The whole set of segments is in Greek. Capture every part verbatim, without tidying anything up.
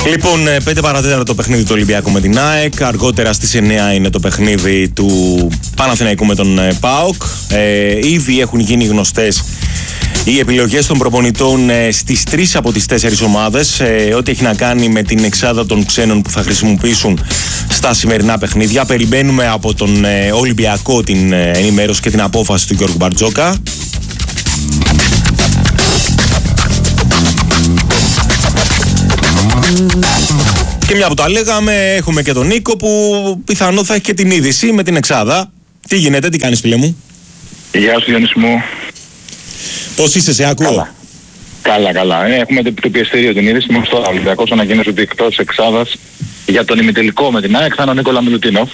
Λοιπόν, πέντε παρατέταρτο το παιχνίδι του Ολυμπιακού με την ΑΕΚ. Αργότερα στις εννιά είναι το παιχνίδι του Παναθηναϊκού με τον ΠΑΟΚ. Ε, ήδη έχουν γίνει γνωστές οι επιλογές των προπονητών ε, στις τρεις από τις τέσσερις ομάδες. Ε, ό,τι έχει να κάνει με την εξάδα των ξένων που θα χρησιμοποιήσουν στα σημερινά παιχνίδια. Περιμένουμε από τον ε, Ολυμπιακό την ε, ενημέρωση και την απόφαση του Γιώργου Μπαρτζόκα. Και μια που τα λέγαμε, έχουμε και τον Νίκο που πιθανό θα έχει και την είδηση με την εξάδα. Τι γίνεται, τι κάνεις φίλε μου? Γεια σου Διονύση μου. Πώς είσαι, σε ακούω? Καλά, καλά. καλά. Ε, έχουμε το πιεστήριο την είδηση. Μόλις τώρα ο Ολυμπιακός ανακοίνωσε ότι εκτός εξάδας για τον ημιτελικό με την ΑΕΚ θα είναι ο Νίκολα Μιλουτίνοφ.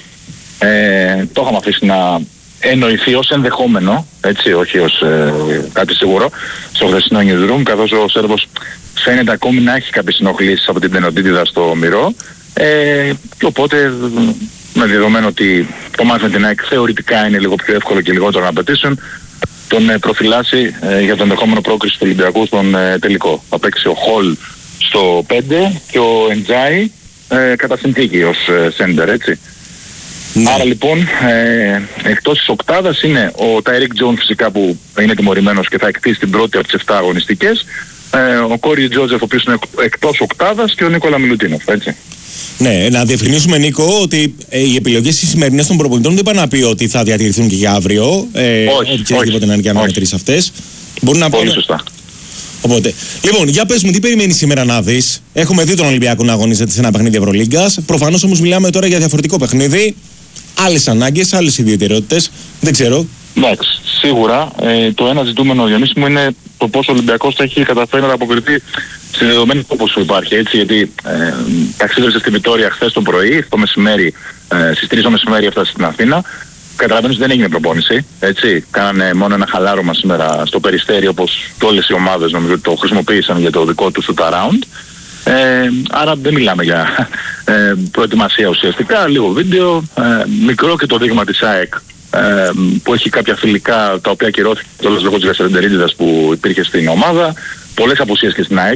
Ε, το είχαμε αφήσει να εννοηθεί ως ενδεχόμενο, έτσι, όχι ως ε, κάτι σίγουρο, στο χθεσινό newsroom, καθώς ο Σέρβος φαίνεται ακόμη να έχει κάποιες συνοχλήσεις από την τενοτήτιδα στο μυρό. Ε, και οπότε, με δεδομένο ότι το μάτς με την ΑΕΚ θεωρητικά είναι λίγο πιο εύκολο και λιγότερο να απαιτήσουν, τον ε, προφυλάσσει ε, για τον ενδεχόμενο πρόκριση του Ολυμπιακού στον ε, τελικό. Θα παίξει ο Χολ στο πέντε και ο Εντζάι ε, κατά συνθήκη ως σέντερ, έτσι. Ναι. Άρα λοιπόν, ε, εκτός της οκτάδας είναι ο Τάιρικ Τζον φυσικά που είναι τιμωρημένος και θα εκτίσει την πρώτη από τις εφτά αγωνιστικές, ε, ο Κόρι Τζότζεφ ο οποίος είναι εκτός οκτάδας και ο Νίκολα Μιλουτίνοφ, έτσι. Ναι, να διευκρινίσουμε Νίκο ότι ε, οι επιλογές οι σημερινές των προπονητών δεν είπαν να πει ότι θα διατηρηθούν και για αύριο. Ε, όχι, όχι. Οτιδήποτε να είναι και αναμετρήσεις αυτές. Μπορούν να Πολύ πούνε... σωστά. Οπότε, λοιπόν, για πες μου, τι περιμένεις σήμερα να δεις? Έχουμε δει τον Ολυμπιακό να αγωνίζεται σε ένα παιχνίδι Ευρωλίγκας. Προφανώς όμως μιλάμε τώρα για διαφορετικό παιχνίδι. Άλλες ανάγκες, άλλες ιδιαιτερότητες. Δεν ξέρω. Εντάξει, σίγουρα ε, το ένα ζητούμενο Διονύση μου είναι το πώς ο Ολυμπιακός θα έχει καταφέρει να αποκριθεί στη δεδομένη όπως που υπάρχει, έτσι, γιατί ε, ταξίδευσε στη Βιτόρια χθες το πρωί, το μεσημέρι, ε, στις τρεις το μεσημέρι έφτασε στην Αθήνα. Καταλαβαίνεις δεν έγινε προπόνηση, έτσι, κάνανε μόνο ένα χαλάρωμα σήμερα στο Περιστέρι, όπως και όλες οι ομάδες νομίζω ότι το χρησιμοποίησαν για το δικό του shoot around. Ε, άρα δεν μιλάμε για ε, προετοιμασία ουσιαστικά, λίγο βίντεο, ε, μικρό και το δείγμα της ΑΕΚ ε, που έχει κάποια φιλικά τα οποία ακυρώθηκε όλος λόγω της Γαστερεντερίτιδας που υπήρχε στην ομάδα, πολλές απουσίες και στην ΑΕΚ,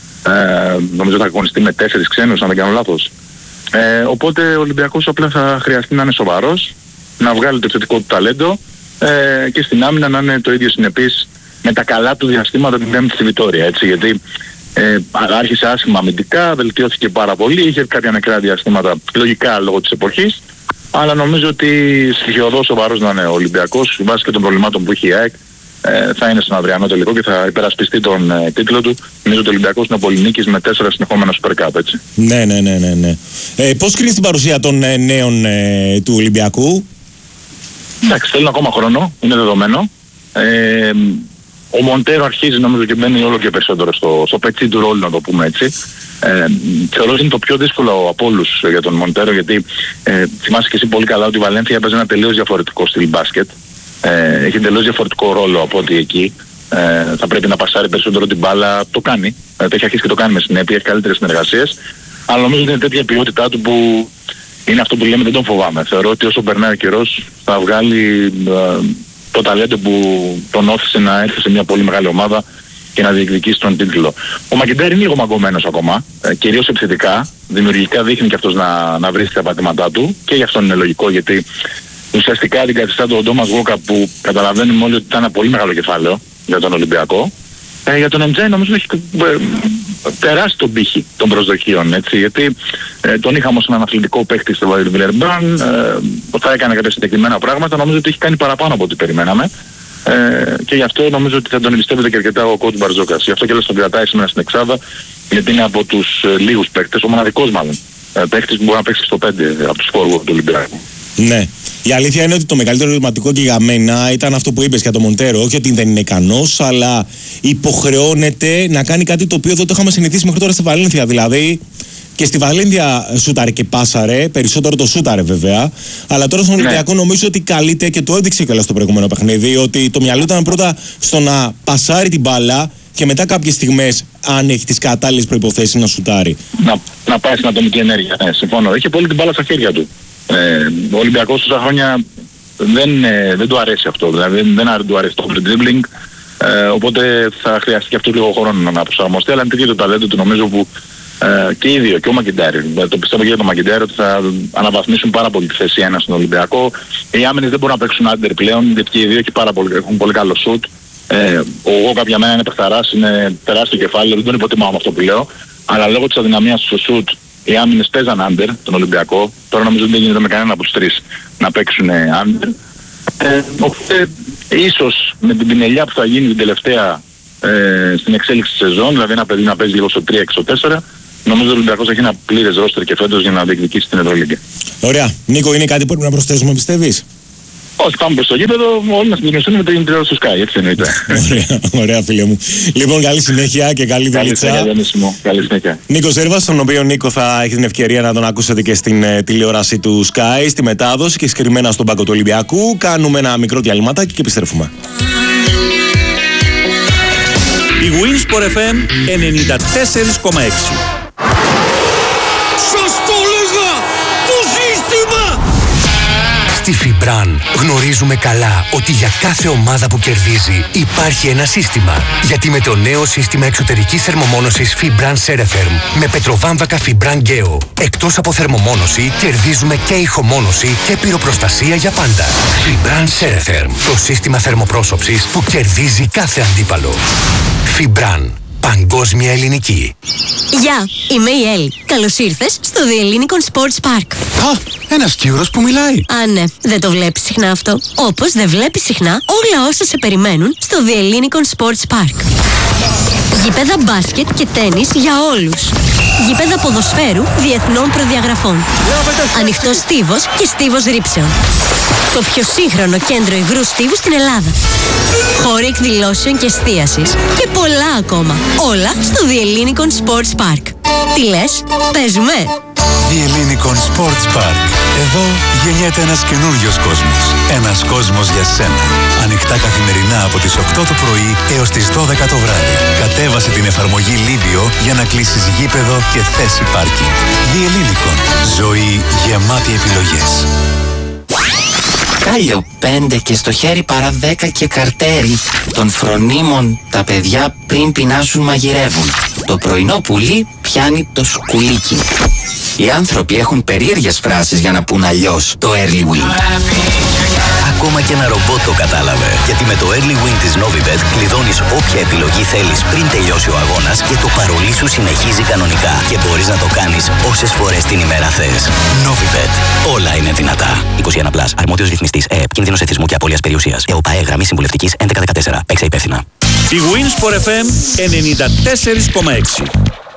ε, νομίζω θα αγωνιστεί με τέσσερις ξένους αν δεν κάνω λάθος. Ε, οπότε ο Ολυμπιακός απλά θα χρειαστεί να είναι σοβαρός, να βγάλει το επιθετικό του ταλέντο ε, και στην άμυνα να είναι το ίδιο συνεπής με τα καλά του διαστήματα την Πέμπτη στη Βιτόρια, έτσι, γιατί Ε, άρχισε άσχημα αμυντικά, βελτιώθηκε πάρα πολύ, είχε κάποια νεκρά διαστήματα λογικά λόγω της εποχής, αλλά νομίζω ότι στοιχειοδός σοβαρός να είναι ο Ολυμπιακός, βάσει και των προβλημάτων που έχει η ΑΕΚ, ε, θα είναι στον αυριανό τελικό και θα υπερασπιστεί τον ε, τίτλο του. Νομίζω ότι ο Ολυμπιακός είναι πολυνίκης με τέσσερα συνεχόμενα Super Cup, έτσι. Ναι, ναι, ναι, ναι, ναι. Ε, πώς κρίνεις την παρουσία των ε, νέων ε, του Ολυμπιακού? Εντάξει, θέλουν ακόμα χρόνο, είναι δεδομένο. Ε, Ο Μοντέρο αρχίζει νομίζω και μπαίνει όλο και περισσότερο στο, στο πετσί του ρόλου, να το πούμε έτσι. Ε, θεωρώ ότι είναι το πιο δύσκολο από όλους για τον Μοντέρο, γιατί ε, θυμάσαι και εσύ πολύ καλά ότι η Βαλένθια έπαιζε ένα τελείως διαφορετικό στυλ μπάσκετ. Ε, έχει τελείως διαφορετικό ρόλο από ότι εκεί. Ε, θα πρέπει να πασάρει περισσότερο την μπάλα, το κάνει. Ε, το έχει αρχίσει και το κάνει με συνέπεια, έχει καλύτερες συνεργασίες. Αλλά νομίζω ότι είναι τέτοια ποιότητά του που είναι αυτό που λέμε δεν τον φοβάμαι. Θεωρώ ότι όσο περνάει ο καιρός θα βγάλει ε, το ταλέντο που τον όθησε να έρθει σε μια πολύ μεγάλη ομάδα και να διεκδικήσει τον τίτλο. Ο Μακιντέρ είναι λίγο μαγκωμένος ακόμα, ε, κυρίως επιθετικά. Δημιουργικά δείχνει και αυτός να, να βρίσκει τα πατήματά του και γι' αυτό είναι λογικό, γιατί ουσιαστικά αντικαθιστά τον Ντόμας Γόκα που καταλαβαίνουμε όλοι ότι ήταν ένα πολύ μεγάλο κεφάλαιο για τον Ολυμπιακό. Ε, για τον Εμτζάι νομίζω έχει ε, τεράστιο τον πύχη των προσδοκίων, έτσι, γιατί ε, τον είχαμε ως έναν αθλητικό παίκτη στο Βιλερμπάν, ε, θα έκανε κάποια συγκεκριμένα πράγματα, νομίζω ότι έχει κάνει παραπάνω από ό,τι περιμέναμε ε, και γι' αυτό νομίζω ότι θα τον εμπιστεύεται και αρκετά ο coach Μπαρτζόκας. Γι' αυτό και όλος τον κρατάει σήμερα στην εξάδα, γιατί είναι από τους ε, λίγους παίκτες, ο μοναδικός μάλλον, ε, παίκτης που μπορεί να παίξει στο πέντε από τους φόρους του Ολυμπιακού. Ναι. Η αλήθεια είναι ότι το μεγαλύτερο ερωτηματικό και για μένα ήταν αυτό που είπες για τον Μοντέρο, όχι ότι δεν είναι ικανός, αλλά υποχρεώνεται να κάνει κάτι το οποίο δεν το είχαμε συνηθίσει μέχρι τώρα στη Βαλένθια. Δηλαδή, και στη Βαλένθια σούταρε και πάσαρε, περισσότερο το σούταρε βέβαια, αλλά τώρα στον Ολυμπιακό νομίζω ότι καλείται και το έδειξε κιόλας στο προηγούμενο παιχνίδι, ότι το μυαλό ήταν πρώτα στο να πασάρει την μπάλα και μετά κάποιες στιγμές, αν έχει τις κατάλληλες προϋποθέσεις, να σουτάρει. Να, να πάει στην ατομική ενέργεια, ναι, συμφωνώ. Είχε πολύ την μπάλα στα χέρια του. Ε, ο Ολυμπιακός τόσα χρόνια δεν, ε, δεν του αρέσει αυτό, δηλαδή δεν, δεν του αρέσει το dribbling, ε, οπότε θα χρειαστεί και αυτό λίγο χρόνο να προσαρμοστεί, αλλά είναι τέτοιο το ταλέντο του νομίζω που Ε, και οι δύο, και ο Μακιντάρη. Το πιστεύω και για τον Μακιντάρη ότι θα αναβαθμίσουν πάρα πολύ τη θέση ένα στον Ολυμπιακό. Οι άμυνες δεν μπορούν να παίξουν άντερ πλέον, γιατί και οι δύο και πάρα πολύ, έχουν πολύ καλό σουτ. Ε, ο Γο κάποια μένα είναι παιχταράς, είναι τεράστιο κεφάλαιο, δεν τον υποτιμάω με αυτό που λέω. Αλλά λόγω της αδυναμίας του σουτ, οι άμυνες παίζαν άντερ τον Ολυμπιακό. Τώρα νομίζω δεν γίνεται με κανένα από τους τρεις να παίξουν άντερ. Ε, οπότε ίσως με την πινελιά που θα γίνει την τελευταία ε, στην εξέλιξη της σεζόν, δηλαδή ένα παιδί να παίζει λίγο στο τρία και στο τέσσερα, νομίζω ότι ο Ολυμπιακός έχει ένα πλήρες ρόστερ και φέτος για να διεκδικήσει την Ευρωλίγκα. Ωραία. Νίκο, είναι κάτι που πρέπει να προσθέσουμε, πιστεύεις? Όχι, πάμε προς το γήπεδο, όλοι να συγκινηθούν με την τριάδα στο Sky, έτσι εννοείται. Ωραία, ωραία φίλε μου. Λοιπόν, καλή συνέχεια και καλή δουλίτσα. Καλή συνέχεια, καλή συνέχεια. Νίκος Ζέρβας, τον οποίο Νίκο θα έχει την ευκαιρία να τον ακούσετε και στην ε, τηλεόραση του Sky, στη μετάδοση και συγκεκριμένα στον πάγκο του Ολυμπιακού. Κάνουμε ένα μικρό διαλυματάκι και επιστρέφουμε. Η Winsport εφ εμ ενενήντα τέσσερα κόμμα έξι. Σας το λέγα! Το σύστημα! Στη Φιμπραν γνωρίζουμε καλά ότι για κάθε ομάδα που κερδίζει υπάρχει ένα σύστημα. Γιατί με το νέο σύστημα εξωτερικής θερμομόνωσης Fibran Ceretherm με πετροβάμβακα Fibran Geo, εκτός από θερμομόνωση κερδίζουμε και ηχομόνωση και πυροπροστασία για πάντα. Fibran Ceretherm, το σύστημα θερμοπρόσωψης που κερδίζει κάθε αντίπαλο. Fibran. Παγκόσμια ελληνική. Γεια, είμαι η Έλλη. Καλώς ήρθες στο The Ellinikon Sports Park. Α, ένας Κύρος που μιλάει. Α, ναι, δεν το βλέπεις συχνά αυτό. Όπως δεν βλέπεις συχνά όλα όσα σε περιμένουν στο The Ellinikon Sports Park. Γήπεδα μπάσκετ και τένις για όλους. Γήπεδα ποδοσφαίρου διεθνών προδιαγραφών. Ανοιχτός στίβος και στίβος ρύψεων. Το πιο σύγχρονο κέντρο υγρού στίβου στην Ελλάδα. Χώροι εκδηλώσεων και εστίασης. Και πολλά ακόμα. Όλα στο The Ellinikon Sports Park. Τι λες, παίζουμε? The Ellinikon Sports Park. Εδώ γεννιέται ένας καινούριος κόσμος. Ένας κόσμος για σένα. Ανοιχτά καθημερινά από τις οκτώ το πρωί έως τις δώδεκα το βράδυ. Κατέβασε την εφαρμογή Livio για να κλείσεις γήπεδο και θέση πάρκινγκ. The Ellinikon. Ζωή γεμάτη επιλογές. Κάλιο πέντε και στο χέρι παρά δέκα και καρτέρι. Των φρονίμων τα παιδιά πριν πεινάσουν μαγειρεύουν. Το πρωινό πουλί πιάνει το σκουλίκι. Οι άνθρωποι έχουν περίεργες φράσεις για να πούν αλλιώς το early win. Ακόμα και ένα ρομπότ το κατάλαβε. Γιατί με το early win της Novibet κλειδώνεις όποια επιλογή θέλεις πριν τελειώσει ο αγώνας και το παρολί σου συνεχίζει κανονικά. Και μπορείς να το κάνεις όσες φορές την ημέρα θες. Novibet. Όλα είναι δυνατά. είκοσι ένα συν, αρμόδιος ρυθμιστής ΕΕΠ, κίνδυνος εθισμού και απώλειας περιουσίας. ΕΟΠΑΕ, γραμμή συμβουλευτικής έντεκα δεκατέσσερα. Παίξε υπεύθυνα. Η Winsport εφ εμ ενενήντα τέσσερα κόμμα έξι.